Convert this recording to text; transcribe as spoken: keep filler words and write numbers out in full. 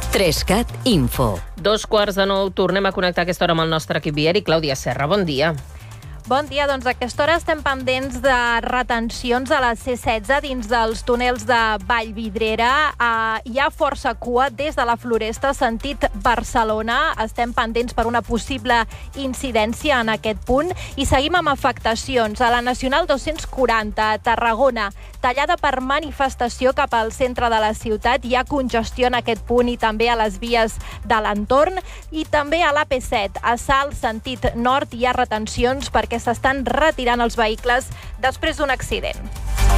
Trescat Info. Dos quarts de nou, tornem a connectar aquesta hora amb el nostre equip viari. Clàudia Serra, bon dia. Bon dia, doncs a aquesta hora estem pendents de retencions a la C setze dins dels túnels de Vallvidrera. Uh, hi ha força cua des de la Floresta, sentit Barcelona. Estem pendents per una possible incidència en aquest punt. I seguim amb afectacions. A la Nacional dos-cents quaranta, a Tarragona, tallada per manifestació cap al centre de la ciutat. Hi ha congestió en aquest punt i també a les vies de l'entorn. I també a l'A P set, a Salt, sentit nord, hi ha retencions perquè s'estan retirant els vehicles després d'un accident.